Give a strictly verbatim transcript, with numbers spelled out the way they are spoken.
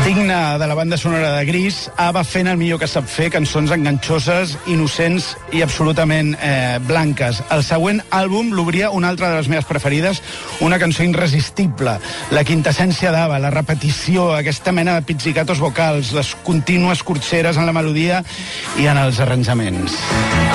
Digne de la banda sonora de Gris, ABBA fent el millor que sap fer, cançons enganxoses, innocents i absolutament eh, blanques. El següent àlbum l'obria una altra de les meves preferides, una cançó irresistible, la quintessència d'ABBA, la repetició, aquesta mena de pizzicatos vocals, les contínues corxeres en la melodia i en els arranjaments.